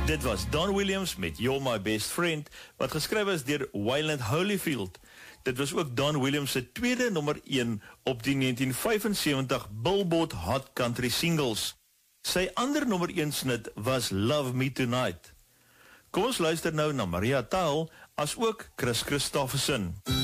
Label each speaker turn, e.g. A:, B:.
A: Dit was Don Williams met You're My Best Friend, wat geskryf is deur Waylon Holyfield. Dit was ook Don Williams se tweede nommer 1 op die 1975 Billboard Hot Country Singles. Sy ander nommer 1 snit was Love Me Tonight. Kom ons luister nou na Maria Taal, as ook Chris Christofferson.